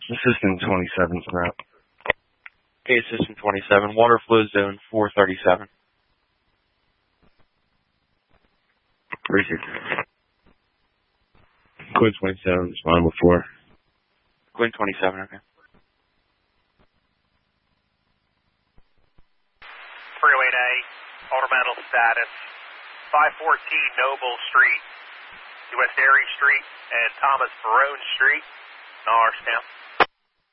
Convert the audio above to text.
Assistant 27's route. Okay, Assistant 27, water flow zone 437. Richard. Quinn 27, respond before. Quinn 27, okay. Freeway A, ornamental status, 514 Noble Street, West Erie Street, and Thomas Barone Street, NAR stamp.